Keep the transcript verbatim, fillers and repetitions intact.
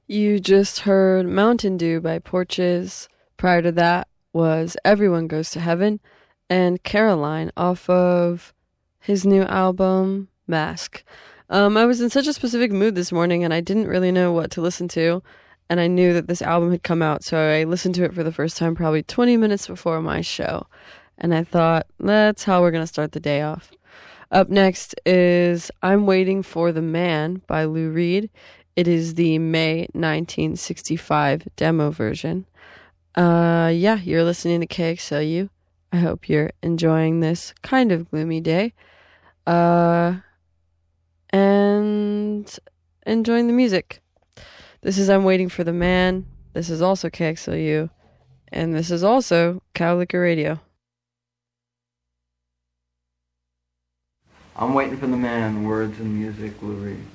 You just heard Mountain Dew by Porches. Prior to that was Everyone Goes to Heaven and Caroline off of his new album, Mask. Um, I was in such a specific mood this morning and I didn't really know what to listen to. And I knew that this album had come out, so I listened to it for the first time probably twenty minutes before my show. And I thought, that's how we're going to start the day off. Up next is I'm Waiting for the Man by Lou Reed. It is the May nineteen sixty-five demo version. Uh, yeah, you're listening to K X L U. I hope you're enjoying this kind of gloomy day. Uh, and enjoying the music. This is I'm Waiting for the Man. This is also K X L U. And this is also Cow Liquor Radio. I'm waiting for the man, words and music, Lou Reed.